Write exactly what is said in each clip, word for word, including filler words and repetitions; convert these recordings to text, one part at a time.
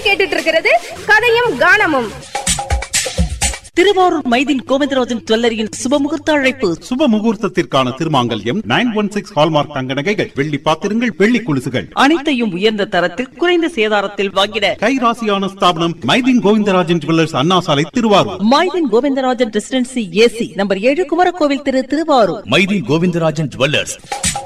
கேட்டுட்டு இருக்கிறது கதையும் கானமும். திருவாரூர் மைதீன் கோவிந்தராஜன் ஜுவல்லரியின் சுபமுகூர்த்த அழைப்பு. சுப முகூர்த்தத்திற்கான திருமாங்கல்யம் நைன் ஒன் சிக்ஸ் ஹால்மார்க் தங்க நகைகள், வெள்ளி பாத்திரங்கள், வெள்ளி குலுசுகள் அனைத்தையும் உயர்ந்த தரத்தில் குறைந்த சேதாரத்தில் வாங்கிட கைராசியான ஸ்தாபனம் மைதீன் கோவிந்தராஜன் ஜுவல்லர்ஸ், அண்ணா சாலை, Thiruvarur. Maideen Govindarajan residency AC number ஏழு, குமரகோவில் திரு, திருவாரூர். மைதீன் கோவிந்தராஜன் ஜுவல்லர்ஸ்.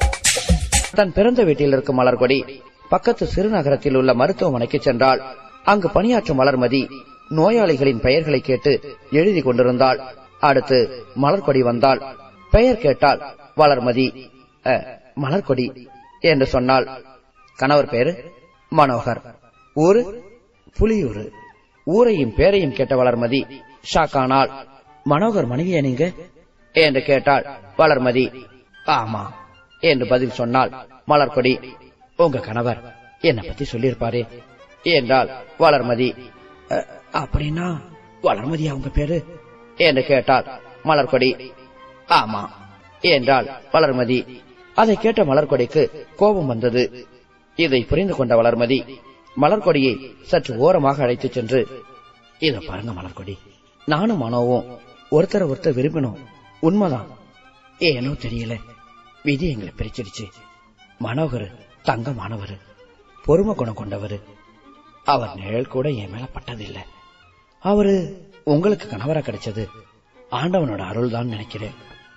தன் பிறந்த வீட்டில் இருக்கும் மலர்கொடி பக்கத்து சிறுநகரத்தில் உள்ள மருத்துவமனைக்கு சென்றாள். அங்கு பணியாற்றும் மலர்மதி நோயாளிகளின் பெயர்களை கேட்டு எழுதி கொண்டிருந்தாள். அடுத்து மலர்கொடி வந்தாள். பெயர் கேட்டாள். வளர்மதி மலர்கொடி என்று சொன்னாள். கணவர் பேரு மனோகர், ஊரு புலியூரு. ஊரையும் பேரையும் கேட்ட வளர்மதி ஷாக்கானாள். மனோகர் மனைவியா நீங்க என்று கேட்டாள். வளர்மதி ஆமா என்று பதில் சொன்னாள். மலர்கொடி உங்க கணவர் என்ன பத்தி சொல்லியிருப்பாரே என்றாள். வளர்மதி அப்படின்னா வளர்மதி அவங்க பேரு என்று கேட்டாள். மலர்கொடி ஆமா என்றாள். வளர்மதி அதை கேட்ட மலர்கொடிக்கு கோபம் வந்தது. இதை புரிந்து கொண்ட வளர்மதி மலர்கொடியை சற்று ஓரமாக அழைத்துச் சென்று, இத பாருங்க மலர்கொடி, நானும் மனோவும் ஒருத்தர ஒருத்தர் விரும்பினோம், உண்மைதான். ஏனோ தெரியல, விதி எங்களை பிரிச்சிடுச்சு. மனோகர் தங்கமானவரு, பொறுமை குணம் கொண்டவரு. அவர் நிழல் கூட என் மேல பட்டதில்லை. அவரு உங்களுக்கு கணவரா கிடைச்சது ஆண்டவனோட அருள் தான் நினைக்கிறேன்.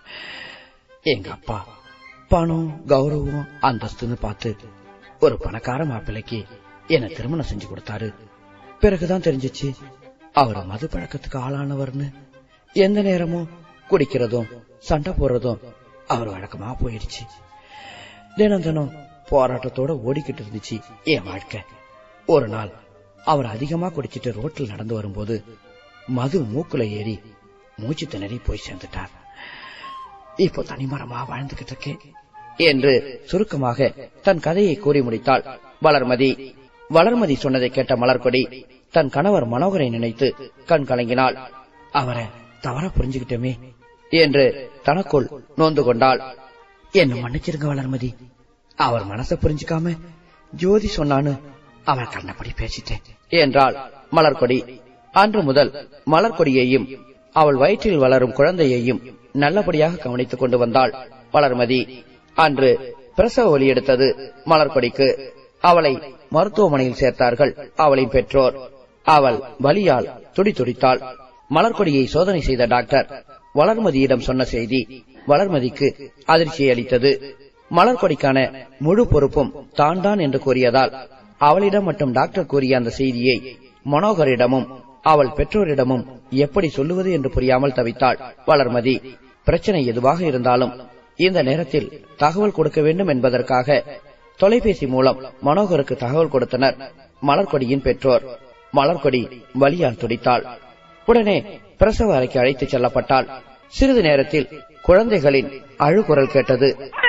எங்க அப்பா பணம், கௌரவம், அந்தஸ்துன்னு பார்த்து ஒரு பணக்கார மாப்பிள்ளைக்கு என்ன திருமணம் செஞ்சு கொடுத்தாரு. பிறகுதான் தெரிஞ்சிச்சு அவர் மது பழக்கத்துக்கு ஆளானவர்னு. எந்த நேரமும் குடிக்கிறதும் சண்டை போடுறதும் அவர் வழக்கமா போயிடுச்சு. தினம் தினம் போராட்டத்தோட ஓடிக்கிட்டு இருந்துச்சு என் வாழ்க்கை. ஒரு நாள் அவர் அதிகமா குடிச்சிட்டு ரோட்டில் நடந்து வரும்போது மது மூக்குல ஏறி மூச்சு திணறி போய் சேர்ந்துட்டார். இப்போ தனிமரமா வாழ்ந்துகிட்டு இருக்கேன் என்று சுருக்கமாக தன் கதையை கூறி முடித்தாள் வளர்மதி. வளர்மதி சொன்னதை கேட்ட மலர்கொடி தன் கணவர் மனோகரை நினைத்து கண் கலங்கினாள். அவரை தவறா புரிஞ்சுகிட்டோமே என்று தனக்குள் நோந்து கொண்டாள். என்ன மன்னிச்சிருங்க வளர்மதி, அவர் மனசை புரிஞ்சுக்காம ஜோதி சொன்னான்னு அவள் கண்ணப்படி பேசிட்டேன் என்றாள் மலர்கொடி. அன்று முதல் மலர்கொடியையும் அவள் வயிற்றில் வளரும் குழந்தையையும் நல்லபடியாக கவனித்துக் கொண்டு வந்தாள் வளர்மதி. அன்று பிரசவ ஒலி எடுத்தது மலர்கொடிக்கு. அவளை மருத்துவமனையில் சேர்த்தார்கள் அவளின் பெற்றோர். அவள் வலியால் துடி துடித்தாள். மலர்கொடியை சோதனை செய்த டாக்டர் வளர்மதியிடம் சொன்ன செய்தி வளர்மதிக்கு அதிர்ச்சியை அளித்தது. மலர்கொடிக்கான முழு பொறுப்பும் தான் தான் என்று கூறியதால் அவளிடம் மட்டும் டாக்டர் கூறிய அந்த செய்தியை மனோகரிடமும் அவள் பெற்றோரிடமும் எப்படி சொல்லுவது என்று புரியாமல் தவித்தாள் வளர்மதி. பிரச்சனை எதுவாக இருந்தாலும் இந்த நேரத்தில் தகவல் கொடுக்க வேண்டும் என்பதற்காக தொலைபேசி மூலம் மனோகருக்கு தகவல் கொடுத்தனர் மலர்கொடியின் பெற்றோர். மலர்கொடி வலியால் துடித்தாள். உடனே பிரசவ அறைக்கு அழைத்துச் செல்லப்பட்டாள். சிறிது நேரத்தில் குழந்தைகளின் அழுகுரல் கேட்டது.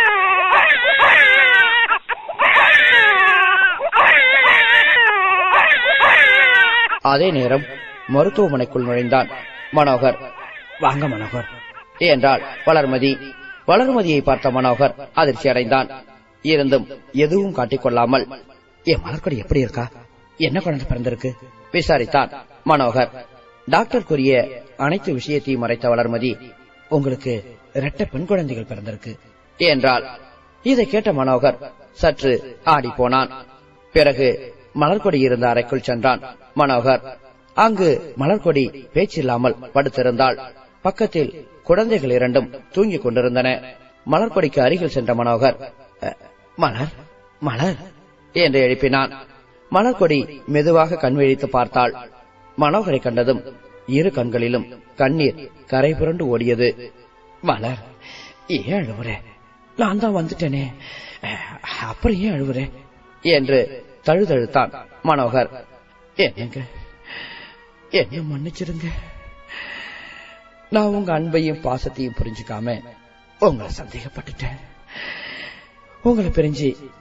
அதே நேரம் மருத்துவமனைக்குள் நுழைந்தான் மனோகர். வாங்க மனோகர் என்றாள் வளர்மதி. வளர்மதியை பார்த்த மனோகர் அதிர்ச்சி அடைந்தான். இருந்தும் எதுவும் காட்டிக்கொள்ளாமல், என் மலர்கொடி எப்படி இருக்கா, என்ன குழந்தை பிறந்திருக்கு விசாரித்தான் மனோகர். டாக்டர் கூறிய அனைத்து விஷயத்தையும் மறைத்த வளர்மதி, உங்களுக்கு இரட்டை பெண் குழந்தைகள் பிறந்திருக்கு என்றாள். இதை கேட்ட மனோகர் சற்று ஆடி போனான். பிறகு மலர்கொடி இருந்த அறைக்குள் சென்றான் மனோகர். அங்கு மலர்கொடி பேச்சில்லாமல் படுத்திருந்தாள். பக்கத்தில் குழந்தைகள் இரண்டும் தூங்கிக் கொண்டிருந்தன. மலர்கொடிக்கு அருகில் சென்ற மனோகர், மலர் மலர் என்று எழுப்பினான். மலர்கொடி மெதுவாக கண் விழித்து பார்த்தாள். மனோகரை கண்டதும் இரு கண்களிலும் கண்ணீர் கரை புரண்டு ஓடியது. மலர், ஏன் அழுவுற? நான் தான் வந்துட்டேனே, அப்புறம் ஏன் அழுவுற என்று தழுதழுத்தான் மனோகர். என்னங்க, என்ன மன்னிச்சிருங்க. நான் உங்க அன்பையும் பாசத்தையும் புரிஞ்சுக்காம உங்களை சந்தேகப்பட்டுட்டேன். உங்களை பிரிஞ்சு